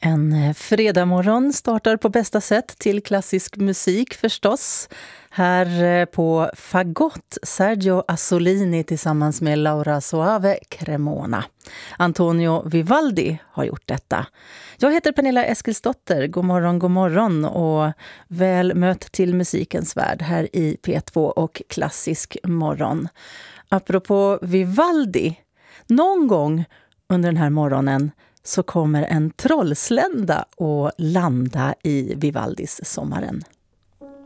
En fredagmorgon startar på bästa sätt till klassisk musik förstås. Här på Fagott Sergio Assolini tillsammans med Laura Soave Cremona. Antonio Vivaldi har gjort detta. Jag heter Pernilla Eskilsdotter. God morgon och väl mött till musikens värld här i P2 och Klassisk morgon. Apropå Vivaldi, någon gång under den här morgonen så kommer en trollslända att landa i Vivaldis Sommaren.